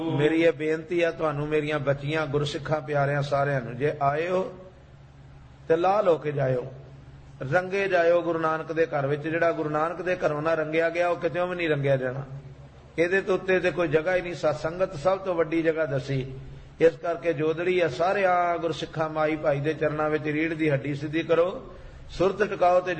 मेरी ये बेनती है तुहानू मेरिया बच्चियां गुरसिखा प्यारियां सारियां नू, जे आए हो ते लाल होके जाओ, रंगे जाओ गुरु नानक दे घर विच। जिहड़ा गुरु नानक दे घरों ना रंगिया गया वो कितों भी नहीं रंगिया जाना। इहदे तो उत्ते ते कोई जगह ही नहीं। सत्संगत सब तो वड्डी जगह दसी। इस करके जोदड़ी है सारिया गुरसिखा माई भाई दे चरनां विच रीढ़ दी हड्डी सीधी करो, सुरत टकाओ ते